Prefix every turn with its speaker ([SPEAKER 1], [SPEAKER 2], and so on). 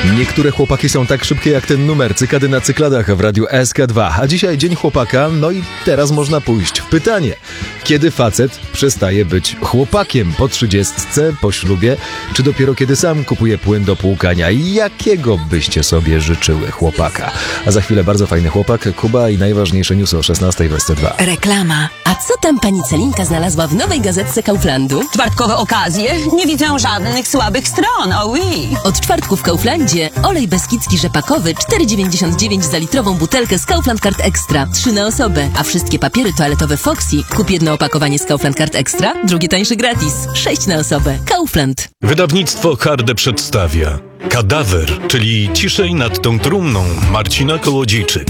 [SPEAKER 1] Niektóre chłopaki są tak szybkie jak ten numer Cykady na cykladach w radiu SK2. A dzisiaj Dzień Chłopaka, no i teraz można pójść w pytanie. Kiedy facet przestaje być chłopakiem? Po 30, po ślubie, czy dopiero kiedy sam kupuje płyn do płukania? Jakiego byście sobie życzyły chłopaka? A za chwilę bardzo fajny chłopak, Kuba i najważniejsze newsy o 16 w SC2.
[SPEAKER 2] Reklama. A co tam pani Celinka znalazła w nowej gazetce Kauflandu?
[SPEAKER 3] Czwartkowe okazje? Nie widzę żadnych słabych stron, oui.
[SPEAKER 2] Od czwartku w Kauflandzie olej beskidzki rzepakowy 4,99 za litrową butelkę z Kaufland Card Extra. 3 na osobę. A wszystkie papiery toaletowe Foxy. Kup jedno opakowanie z Kaufland Card Extra, drugie tańsze gratis. 6 na osobę. Kaufland.
[SPEAKER 4] Wydawnictwo Harde przedstawia Kadawer, czyli Ciszej nad tą trumną Marcina Kołodziejczyka.